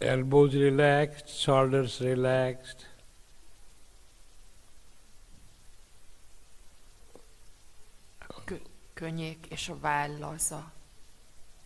Elbows relaxed, shoulders relaxed. Könnyek és a váll laza.